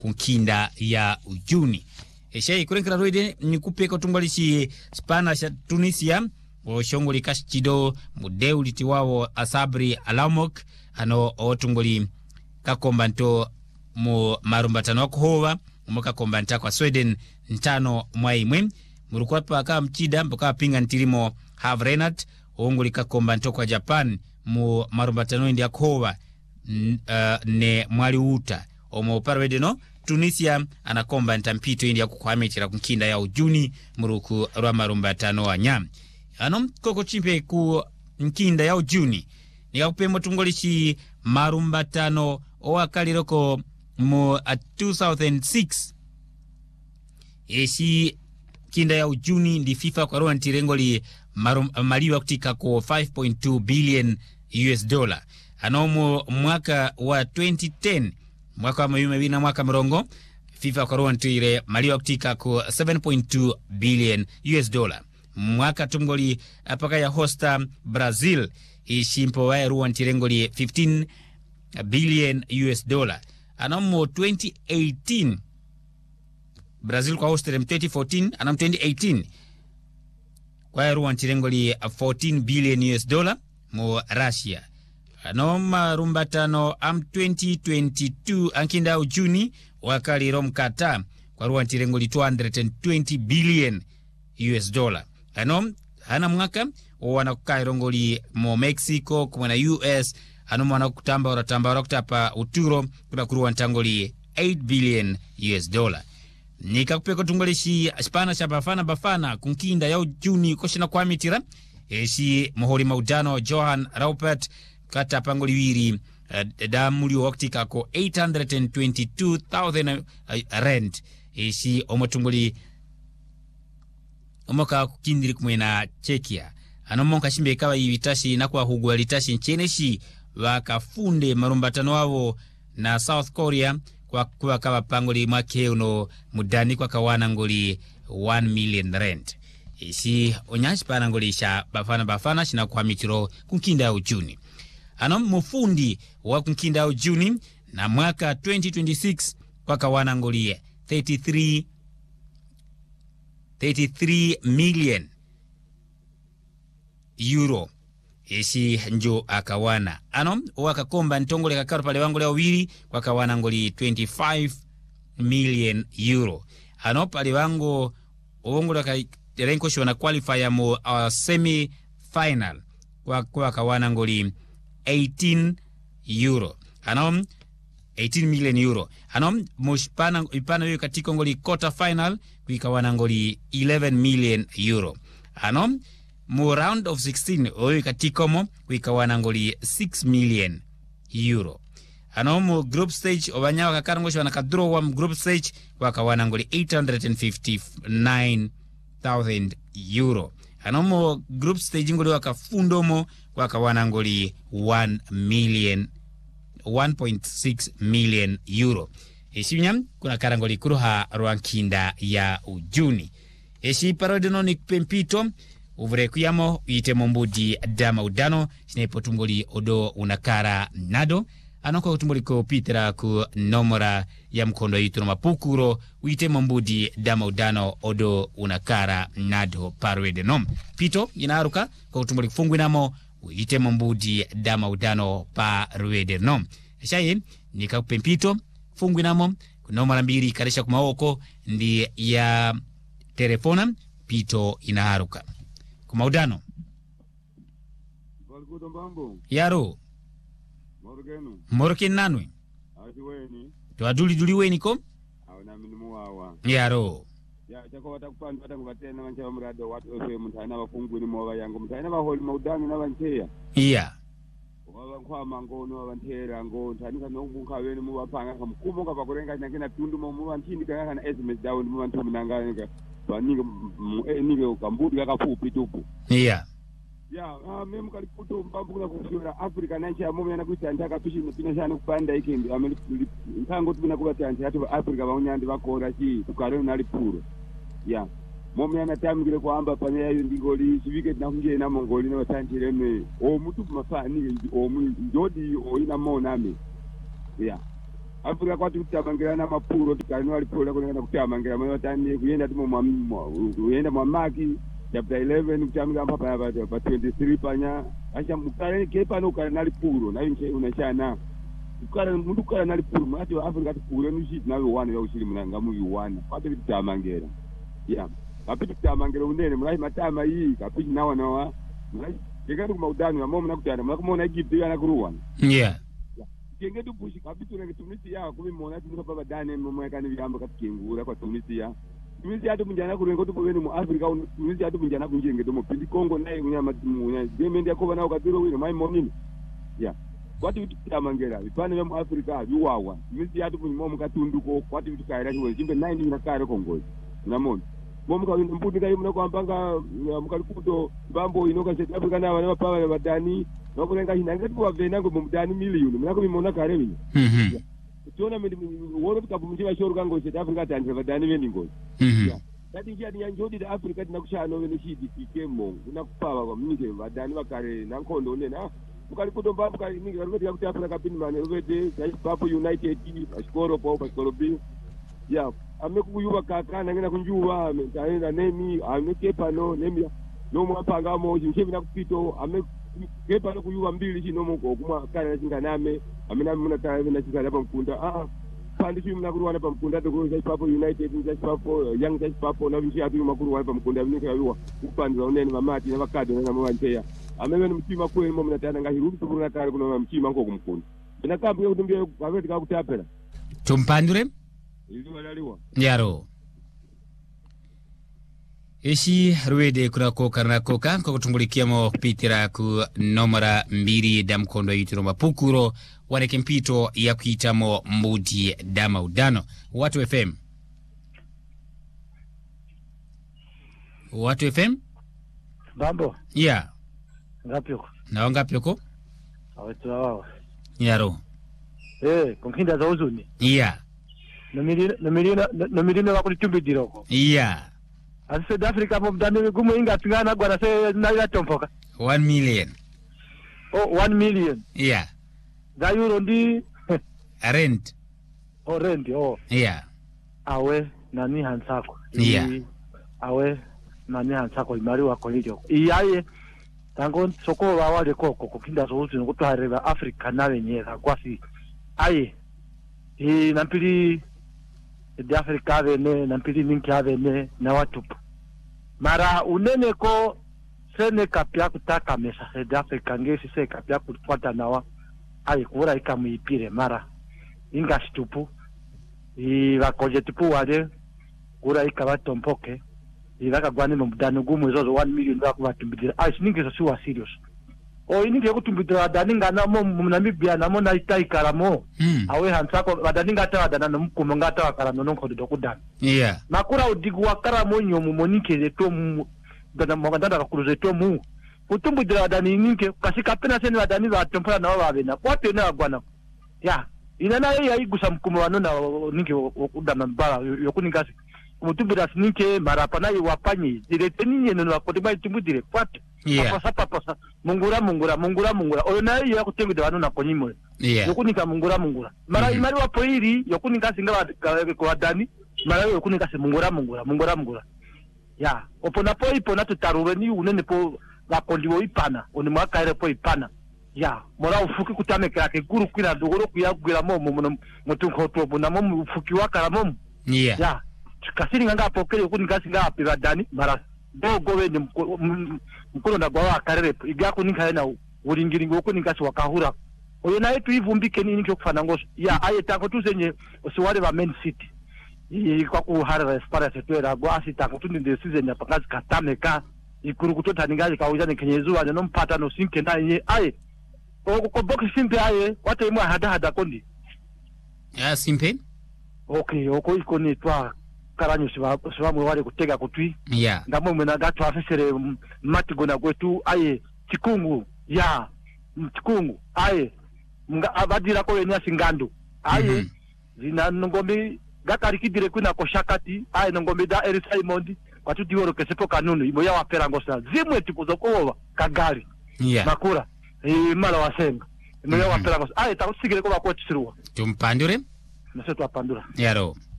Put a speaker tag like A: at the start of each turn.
A: kunkinda ya ujuni. Eshai kurenkera roide nikupe kotungwalishi Spana sha Tunisia oshongoli kashido mudeu tiwao Asabri Alamok ano otungoli kakombanto mu marumbatano kuhova umuka kombanta kwa Sweden ntano mwaimwe murukwa paka mchida mpoka pinga ntilimo Havrenat ongoli kakombanto kwa Japan mu marumbatano india kuhova ne mwali uta omo parwedeno Tunisia anakomba ntampito india kukwamechera kunkinda ya ujuni muruku rwa marumbatano wa nyam ano koko chimpe ku nkinda ya ujuni nikakupemo tungolishi marumbatano owakaliroko mu 2006 eshi kinda ya ujuni ndi FIFA kwa roa ntirengoli maliwa kutika ko 5.2 billion US dollar ano mu mwaka wa 2010 mwaka wa mayume na mwaka mrongo FIFA kwa roa ntire maliwa kutika ko 7.2 billion US dollar mwaka tungoli apaka ya hosta Brazil ishimpo wa roa ntirengoli 15 billion US dollar anamo 2018 Brazil kwa hosta 2014 anam 2018 kwa roa ntirengoli 14 billion US dollar mo Russia anoma rumbatano am 2022 ankinda ujuni wakali romkata kwa roa ntirengoli 220 billion US dollar anom hana mwaka wanakukai rongoli mo Mexico kumana US anoma wanakutamba kutapa uturo kuna kuruwa ntangoli 8 billion US dollar nikakupeko tungolishi Spana cha bafana kunkinda ya ujuni koshina kwa mitira eshi mohori maudano Johan Raupert kata pangoli wiri damuli wakati kako 822,000 rand eshi omotungoli omoka kukindiri kumwena Czechia anomonka shimbe kawa yivitashi na kwa hugu walitashi ncheneshi wakafunde marumbatano wao na South Korea kwa kawa pangoli makeuno mudani kwa kawana ngoli 1 million rand eshi onyashi pana ngoli sha bafana shina kwa mitiro kunkinda ya ujuni ano mufundi wa kunkinda ujuni na mwaka 2026 kwa kawana ngoli 33 million euro eshi njo akawana ano wakakomba ntongole kakaro pale wangu leo wili kwa kawana ngoli 25 million euro ano pale wangu uongo laka renko shwana qualifier mo semi final kwa kawana ngoli 18 euro ano 18 million euro ano mushpana ipana yu katika ngoli quarter final kuikawana ngoli 11 million euro ano mu round of 16 oyu katika mo kuikawana ngoli 6 million euro ano mu group stage obanyawa kakarangoshi wanakadraw wa group stage wakawana ngoli 859,000 euro ano mu group stage ngoli wakafundo mo wakawana ngoli 1.6 million euro eshinyam kuna karangoli kuruha rwankinda ya ujuni eshi parodeno ni pempito uvure kuyamo ite mombudi dama udano sinepo tungoli odo unakara nado anoko tumboli ko pitera ku nomora ya mkondo yituno mapukuro uite mombudi dama udano odo unakara nado parwedenom pito inaruka kwa tumboli kufungwi namo uite mombudi dama udano parwedenom eshayi nikakupempito fungwi namo kunomora mbiri karisha kumaoko ndi ya telefona pito inaharuka kumaudano yaro moroken nanwe tuaduli weni ko yaro
B: ya chako watakupanda watakupatena mancha wa mrado watu ofe mutana wafunguni mwa yangu mutana baholi maudano na banteya
A: iya
B: kwa mangono wabantera ngo tanika nobunka wenu mu bapanga kamkumo kabakurenga nyangena tundu mu bantindi kaya na SMS down mu bantu minanga baninga ninga kambudu kakafupi tupu
A: iya
B: ya memu kaliputo mbambu kuna kufura Africa nanchi ya mume anakuita ndaka pishi mpina shana kupanda ikindi ameli ntango tubina kubati anti hatu Africa baunyandi bakora chi tukare nali puro ya mume anatamgire kwamba panya yayo ndigoli sivike nakunje na mongoli na batantire o mutu mafani o njodi o ina monami ya Afrika kwati kutamangira na mapuro tikani walipula kuna kutamangira mwe watani kuyenda tumo kuyenda mwamaki chapter 11 kutamanga mpaka pa 23 panya acha mukale kepa no kana nalipuro na yinche unashana ukala mundu kala nalipuro mati wa Afrika tipuro nushi nawe wana ya ushiri munanga mu yuwana kwati kutamangira ya kapiti kutamangira unene mulai matama hii kapiti nawa nawa mulai kekatu kumaudani wa momu nakutana mwakumona Egypt yana kuruwana
A: yeah
B: kenge dupushi kapitu na kitumisi ya kubimona tumuka baba dane momweka ni bigambo katikengura kwa tumisi ya atu munjana kurengo tupobeni mu Africa tumisi atu munjana kunjenge domo pindi Kongo naye kunyama timunya demendi yakoba nawo kadiro wino mai monini ya kwati tutamangera bipane mu Africa biwawa tumisi atu munyomo katunduko kwati tukaira kiwe jimbe 9 na kare kongozi namoni momuka mpundika yimuna kwambanga mukalikuto bambo inoka South Africa na wana pawa badani nokulenga hinanga kwa venango mumdani milioni munako bimona kare binyo tona mimi woro tukabumjira shoro kango South Africa tanze badani beningo kati njia ni njodi da Africa tinakushano wene shidi kikemo unakupawa kwa mnike badani bakare nankondo nena mukalikuto bambo kali ningi karubeti ya Africa kapini mane ubete Papo United ashkoro po ashkoro bi ya amekuyuba kakana ngena kunjuba ametaenda nemi amekepa no nemi no mwapanga mo jinchebi nakupito amekepa no kuyuba mbili chino moko kuma kana singa name amena muna tawe na singa hapa mkunda pandi chimi nakuruwana hapa mkunda to go Papo United ni Papo Young Papo na vinchi atu makuruwana hapa mkunda vinyo kayuwa upande unene mamati na bakado na mwantea amewe ni mtima kweli mo mnatana ngahirudu tubuna kare kuna mtima nko kumkunda inakambi kutumbia kwaveti kakutapela
A: tumpandure yaro ishi ruwede kunako karnako kanko kutungulikia mo pitira ku nomora mbiri damkondo yitiro mapukuro waneke mpito ya kuitamo mbudi dama udano Watu FM
C: Bambo
A: yeah
C: ngapyoko
A: na ngapyoko
C: awetu wao
A: yaro
C: konkinda za uzuni
A: yeah
C: nomirino wakulitumbidiloko
A: yeah
C: asi South Africa mumdani gumu inga pingana gwana se naila tompoka
A: 1 million
C: 1 million
A: yeah
C: za euro ndi
A: rent
C: yeah awe nani hansako
A: yeah
C: awe nani hansako imari wako hilio iyaye tango soko wawale koko kukinda zohuzi nukutuhareba Africa nawe nyeka kwasi aye nampili de Africa avene nampili minki avene na watupa mara unene ko sene kapya kutaka mesa de Africa ngesi se kapya kufuata nawa aye kura ikamuipire mara inga situpu bakoje tupu wale kura ikabatompoke bakagwane mu mudano gumu zozo 1 million bakubatumbidira sininge so siwa serious ininge yokutumbidira daninga namo mu Namibia namo na itaikaramo awe hansako badaninga tawadana nomkumo ngata wakarano nonkodo kudana
A: yeah
C: makura udigu wakaramo nyomu monike leto mu dana mwaganda kakuruze to mu utumbidira dani ninge kasika pena sene badani batompola nawo babena kwate na agwana ya inana yaigusa mkumo wanona ninge okudana mbala yokuningasi umutumbira sinike marapana yiwapanye direte ninye no wakotiba itumbudire kwate pasa mungura oyo nayo yakutengida wano nakonyimo yokunika mungura mara imari wapo iri yokunika singa kwa dani mara yokunika se mungura ya opona po ipona tutarure ni unene po bakondiwo ipana oni mwakaire po ipana ya mora ufuki kutameka ke guru kwira dogoro kuyagwira momo mutunko to bona momo ufuki wakara momo ya kasiri nganga pokere yokunika singa apira dani mara dogo wende mkono na gwa akarere igako ninka na uringiringo okuninka si wakahura oyo naye tuivumbike nini cyo kufana ngoso ya aye tango tuzenye osiwale ba Man City kwa kuharira Esperance twera gwa asitango tuninde season ya pakazi katameka ikuru kutota ningaje kaujane kenyezuwa no mpata no sinke naye aye ko box simpe aye wate imwa hada kondi
A: ya simpe
C: okay oko ikoni twa karanyo siba mwale kutega kutwi
A: yeah
C: ndamo mwena gato afisere matigona kwetu aye chikungu ya chikungu aye abadira ko yenya singando aye zina ngombe gakarikidire kuna koshakati aye ngombe da Eri Simon kwatu diworo kesepo kanunu ibo ya wapera ngosa zimwe tipuzo ko kagari
A: yeah
C: makura mala wasenga ibo ya wapera ngosa aye takusigire ko bakotisirwa
A: tumpandure
C: nase twapandula
A: yaro